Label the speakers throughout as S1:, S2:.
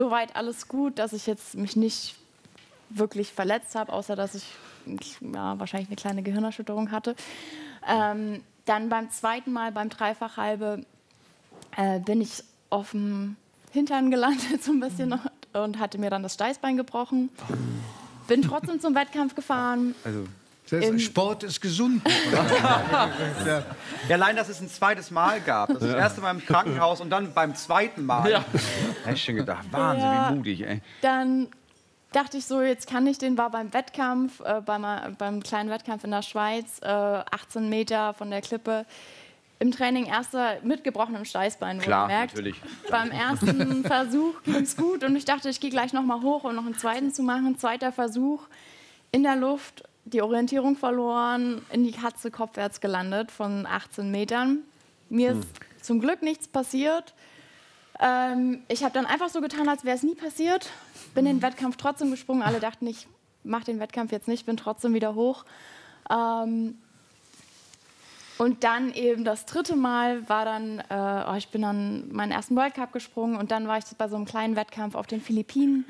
S1: soweit alles gut, dass ich jetzt mich nicht wirklich verletzt habe, außer dass ich wahrscheinlich eine kleine Gehirnerschütterung hatte. Dann beim zweiten Mal, beim Dreifachhalbe, bin ich auf dem Hintern gelandet so ein bisschen und hatte mir dann das Steißbein gebrochen. Bin trotzdem zum Wettkampf gefahren.
S2: Also,
S3: Sport ist gesund.
S2: ja, allein, dass es ein zweites Mal gab. Das erste Mal im Krankenhaus und dann beim zweiten Mal. Ja. Hätte ich schon gedacht, Wahnsinn, wie mutig, ey.
S1: Dann dachte ich so, jetzt kann ich den, war beim Wettkampf, beim kleinen Wettkampf in der Schweiz, 18 Meter von der Klippe. Im Training erster mit gebrochenem Steißbein.
S2: Klar, natürlich.
S1: Beim ersten Versuch ging es gut und ich dachte, ich gehe gleich noch mal hoch, um noch einen zweiten zu machen. Zweiter Versuch, in der Luft, die Orientierung verloren, in die Katze kopfwärts gelandet von 18 Metern. Mir ist zum Glück nichts passiert. Ich habe dann einfach so getan, als wäre es nie passiert. Bin den Wettkampf trotzdem gesprungen. Alle dachten, ich mache den Wettkampf jetzt nicht, bin trotzdem wieder hoch. Und dann eben das dritte Mal war dann, ich bin dann meinen ersten World Cup gesprungen und dann war ich bei so einem kleinen Wettkampf auf den Philippinen.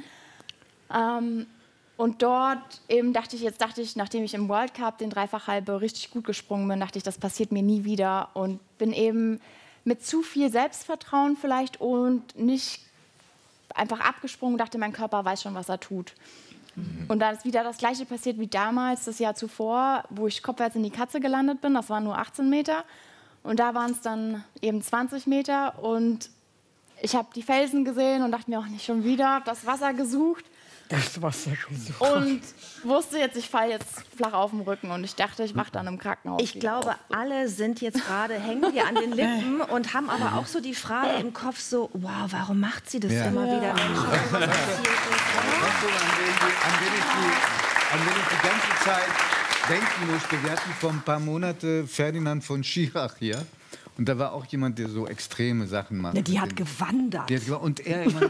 S1: Und dort eben dachte ich, nachdem ich im World Cup den Dreifachhalbe richtig gut gesprungen bin, dachte ich, das passiert mir nie wieder und bin eben mit zu viel Selbstvertrauen vielleicht und nicht einfach abgesprungen, dachte, mein Körper weiß schon, was er tut. Und dann ist wieder das Gleiche passiert wie damals, das Jahr zuvor, wo ich kopfwärts in die Katze gelandet bin. Das waren nur 18 Meter. Und da waren es dann eben 20 Meter. Und ich habe die Felsen gesehen und dachte mir auch nicht schon wieder, habe das Wasser gesucht.
S4: Das Wasser gesucht.
S1: Und wusste jetzt, ich falle jetzt flach auf den Rücken. Und ich dachte, ich wache dann im Krankenhaus.
S5: Ich glaube, alle sind jetzt gerade, hängen dir an den Lippen und haben aber auch so die Frage im Kopf so, wow, warum macht sie das immer wieder? Mensch, was passiert
S3: An wen ich die ganze Zeit denken musste. Wir hatten vor ein paar Monaten Ferdinand von Schirach hier. Und da war auch jemand, der so extreme Sachen macht.
S4: Ja, die hat gewandert.
S3: Und er immer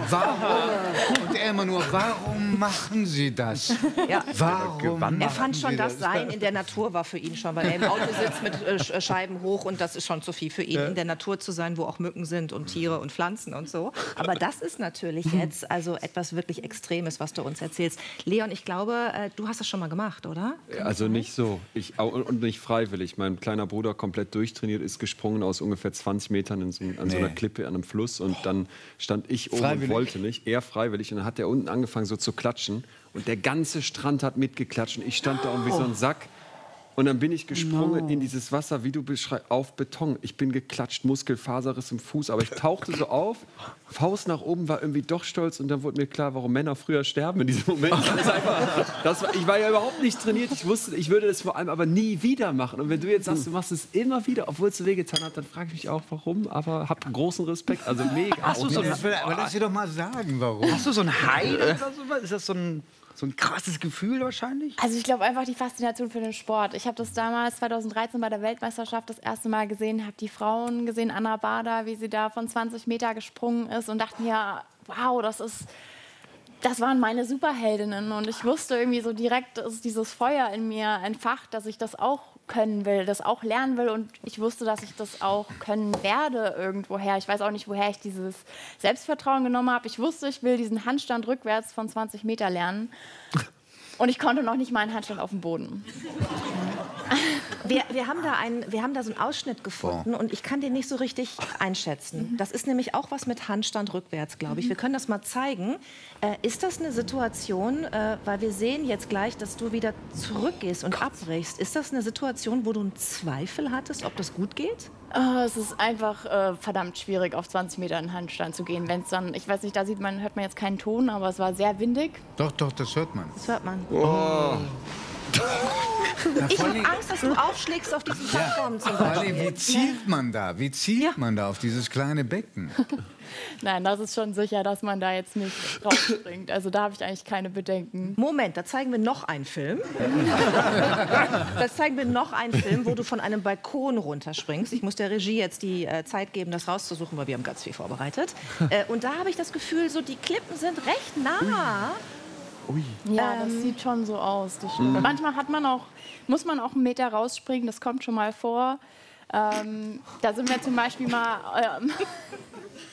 S3: nur, warum machen Sie das?
S5: Ja.
S3: Warum?
S5: Er fand schon, das Sein in der Natur war für ihn schon, weil er im Auto sitzt mit Scheiben hoch und das ist schon zu viel für ihn, in der Natur zu sein, wo auch Mücken sind und Tiere und Pflanzen und so. Aber das ist natürlich jetzt also etwas wirklich Extremes, was du uns erzählst. Leon, ich glaube, du hast das schon mal gemacht, oder?
S6: Also nicht so. Und nicht freiwillig. Mein kleiner Bruder komplett durchtrainiert ist gesprungen aus ungefähr 20 Metern an so einer Klippe an einem Fluss und dann stand ich oben und wollte nicht, er freiwillig und dann hat er unten angefangen so zu klatschen und der ganze Strand hat mitgeklatscht und ich stand da wie so ein Sack und dann bin ich gesprungen in dieses Wasser, wie du beschreibst, auf Beton. Ich bin geklatscht, Muskelfaserriss im Fuß, aber ich tauchte so auf, Faust nach oben, war irgendwie doch stolz und dann wurde mir klar, warum Männer früher sterben in diesem Moment. Ich war ja überhaupt nicht trainiert, ich wusste, ich würde das vor allem aber nie wieder machen. Und wenn du jetzt sagst, du machst es immer wieder, obwohl es so wehgetan hat, dann frage ich mich auch, warum, aber hab großen Respekt, also mega.
S3: Aber lass sie doch mal sagen, warum.
S2: Hast du so ein High oder so? Ist das so ein krasses Gefühl wahrscheinlich?
S1: Also ich glaube einfach die Faszination für den Sport. Ich habe das damals 2013 bei der Weltmeisterschaft das erste Mal gesehen, habe die Frauen gesehen, Anna Bader, wie sie da von 20 Meter gesprungen ist und dachte mir, wow, das waren meine Superheldinnen und ich wusste irgendwie so direkt, ist dieses Feuer in mir entfacht, dass ich das auch können will, das auch lernen will und ich wusste, dass ich das auch können werde irgendwoher. Ich weiß auch nicht, woher ich dieses Selbstvertrauen genommen habe. Ich wusste, ich will diesen Handstand rückwärts von 20 Meter lernen und ich konnte noch nicht mal einen Handstand auf dem Boden.
S5: Wir haben da so einen Ausschnitt gefunden und ich kann den nicht so richtig einschätzen. Das ist nämlich auch was mit Handstand rückwärts, glaube ich. Wir können das mal zeigen. Ist das eine Situation, weil wir sehen jetzt gleich, dass du wieder zurückgehst und abbrichst. Ist das eine Situation, wo du einen Zweifel hattest, ob das gut geht?
S1: Es ist einfach verdammt schwierig, auf 20 Meter in Handstand zu gehen. Wenn es dann, ich weiß nicht, da hört man jetzt keinen Ton, aber es war sehr windig.
S3: Doch, das hört man.
S5: Das hört man.
S6: Oh.
S5: Ich habe Angst, dass du aufschlägst auf diesen Plattformen zum Beispiel.
S3: Wie zielt man da? Wie zielt man da auf dieses kleine Becken?
S1: Nein, das ist schon sicher, dass man da jetzt nicht rausspringt. Also da habe ich eigentlich keine Bedenken.
S5: Moment, da zeigen wir noch einen Film. Wo du von einem Balkon runterspringst. Ich muss der Regie jetzt die Zeit geben, das rauszusuchen, weil wir haben ganz viel vorbereitet. Und da habe ich das Gefühl, so die Klippen sind recht nah.
S6: Ui.
S1: Ja, das sieht schon so aus. Das stimmt. Manchmal muss man auch einen Meter rausspringen, das kommt schon mal vor. Da sind wir zum Beispiel mal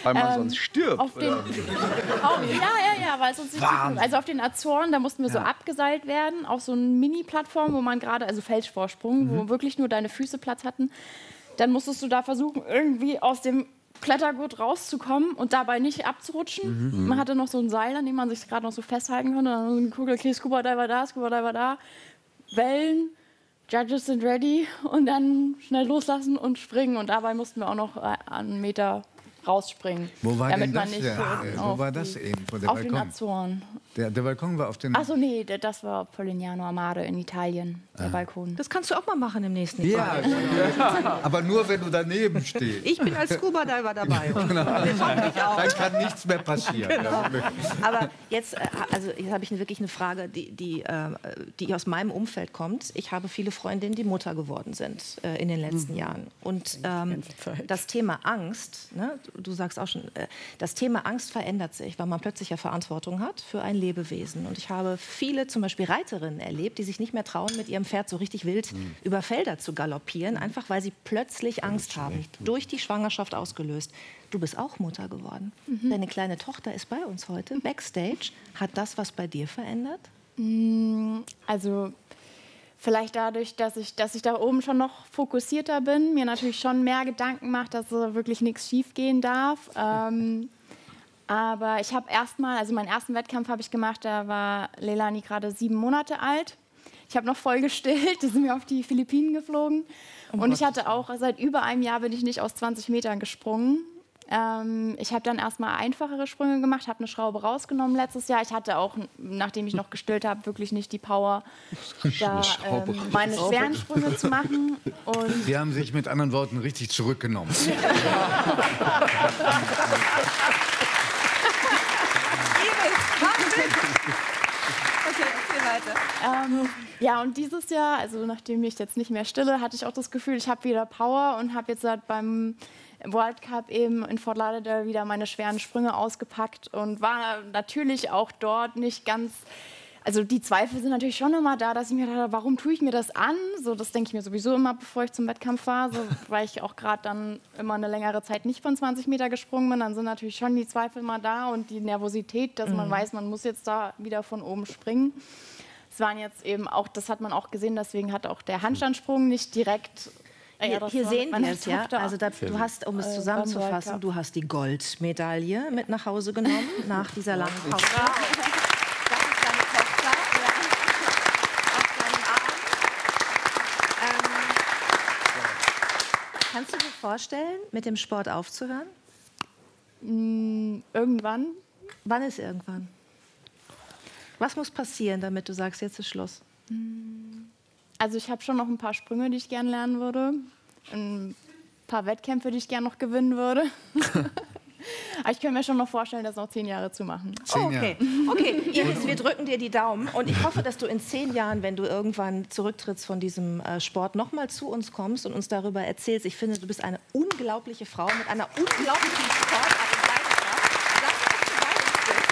S2: Weil man sonst stirbt.
S1: Weil es uns nicht also auf den Azoren, da mussten wir so abgeseilt werden, auf so eine Mini-Plattform, wo man gerade, also Felsvorsprung, wo wirklich nur deine Füße Platz hatten. Dann musstest du da versuchen, irgendwie aus dem Klettergurt rauszukommen und dabei nicht abzurutschen. Man hatte noch so ein Seil, an dem man sich gerade noch so festhalten konnte. Dann haben wir geguckt, okay, Scuba Diver da, Wellen, Judges sind ready und dann schnell loslassen und springen. Und dabei mussten wir auch noch einen Meter rausspringen.
S3: Wo war
S1: damit
S3: denn
S1: man
S3: das?
S1: nicht
S3: Wo war das eben? Der
S1: auf
S3: Balkon?
S1: den Azoren.
S3: Der Balkon war auf den...
S1: Achso, nee, das war Polignano Amade in Italien, der Balkon.
S5: Das kannst du auch mal machen im nächsten Jahr.
S3: Ja, aber nur, wenn du daneben stehst.
S4: Ich bin als Scuba Diver dabei.
S3: Dann kann nichts mehr passieren.
S5: Genau. Aber jetzt, jetzt habe ich wirklich eine Frage, die aus meinem Umfeld kommt. Ich habe viele Freundinnen, die Mutter geworden sind in den letzten Jahren. Und das Thema Angst, ne, du sagst auch schon, das Thema Angst verändert sich, weil man plötzlich ja Verantwortung hat für ein Lebewesen. Und ich habe viele, zum Beispiel Reiterinnen erlebt, die sich nicht mehr trauen, mit ihrem Pferd so richtig wild über Felder zu galoppieren, einfach weil sie plötzlich Angst haben, durch die Schwangerschaft ausgelöst. Du bist auch Mutter geworden. Deine kleine Tochter ist bei uns heute, Backstage. Hat das was bei dir verändert?
S1: Also vielleicht dadurch, dass ich da oben schon noch fokussierter bin, mir natürlich schon mehr Gedanken macht, dass wirklich nichts schief gehen darf. Aber ich habe meinen ersten Wettkampf habe ich gemacht, da war Leilani gerade 7 Monate alt. Ich habe noch voll gestillt, da sind wir auf die Philippinen geflogen. Und ich hatte auch, seit über einem Jahr bin ich nicht aus 20 Metern gesprungen. Ich habe dann erstmal einfachere Sprünge gemacht, habe eine Schraube rausgenommen letztes Jahr. Ich hatte auch, nachdem ich noch gestillt habe, wirklich nicht die Power, da meine schweren Sprünge zu machen. Und
S3: Sie haben sich mit anderen Worten richtig zurückgenommen.
S1: Und dieses Jahr, also nachdem ich jetzt nicht mehr stille, hatte ich auch das Gefühl, ich habe wieder Power und habe jetzt beim World Cup eben in Fort Lauderdale wieder meine schweren Sprünge ausgepackt und war natürlich auch dort nicht ganz... Also die Zweifel sind natürlich schon immer da, dass ich mir dachte, warum tue ich mir das an? So, das denke ich mir sowieso immer, bevor ich zum Wettkampf fahre, so, weil ich auch gerade dann immer eine längere Zeit nicht von 20 Meter gesprungen bin. Dann sind natürlich schon die Zweifel immer da und die Nervosität, dass man weiß, man muss jetzt da wieder von oben springen. Es waren jetzt eben auch, das hat man auch gesehen, deswegen hat auch der Handstandsprung nicht direkt...
S5: Hier sehen wir es, ja. Also du hast, um es zusammenzufassen, du hast die Goldmedaille mit nach Hause genommen nach dieser langen Pause. Kannst du dir vorstellen, mit dem Sport aufzuhören?
S1: Irgendwann.
S5: Wann ist irgendwann? Was muss passieren, damit du sagst, jetzt ist Schluss?
S1: Also ich habe schon noch ein paar Sprünge, die ich gerne lernen würde. Ein paar Wettkämpfe, die ich gerne noch gewinnen würde. Aber ich könnte mir schon noch vorstellen, das noch 10 Jahre zu machen.
S5: Okay, Iris, wir drücken dir die Daumen. Und ich hoffe, dass du in 10 Jahren, wenn du irgendwann zurücktrittst von diesem Sport, noch mal zu uns kommst und uns darüber erzählst. Ich finde, du bist eine unglaubliche Frau mit einer unglaublichen Sportart und Leidenschaft. Danke, dass du bei uns bist.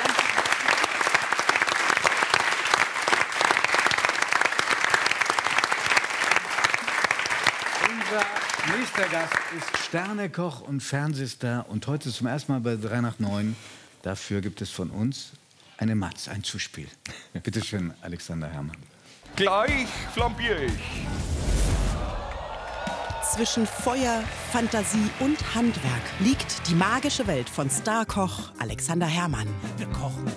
S3: Unser nächster Gast ist Sternekoch und Fernsehstar und heute zum ersten Mal bei 3 nach 9. Dafür gibt es von uns eine Matz, ein Zuspiel. Bitte schön, Alexander Herrmann.
S7: Gleich flambiere ich.
S8: Zwischen Feuer, Fantasie und Handwerk liegt die magische Welt von Starkoch Alexander Herrmann.
S9: Wir kochen.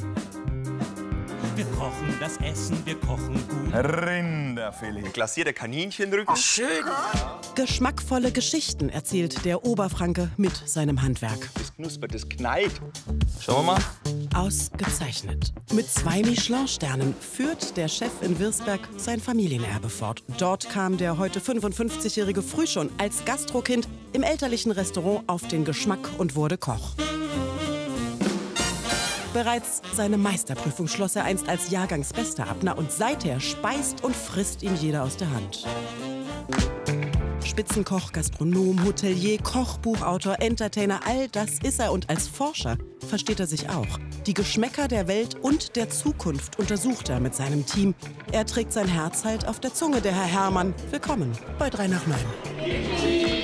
S9: Wir kochen das Essen, wir kochen gut.
S7: Rinderfilet. Glasierte Kaninchenrücken.
S9: Schön.
S8: Geschmackvolle Geschichten erzählt der Oberfranke mit seinem Handwerk.
S7: Das knuspert, das knallt. Schauen wir mal.
S8: Ausgezeichnet. Mit 2 Michelin-Sternen führt der Chef in Wirsberg sein Familienerbe fort. Dort kam der heute 55-Jährige früh schon als Gastrokind im elterlichen Restaurant auf den Geschmack und wurde Koch. Bereits seine Meisterprüfung schloss er einst als Jahrgangsbester ab. Und seither speist und frisst ihn jeder aus der Hand. Spitzenkoch, Gastronom, Hotelier, Kochbuchautor, Entertainer, all das ist er. Und als Forscher versteht er sich auch. Die Geschmäcker der Welt und der Zukunft untersucht er mit seinem Team. Er trägt sein Herz halt auf der Zunge, der Herr Herrmann. Willkommen bei 3 nach 9.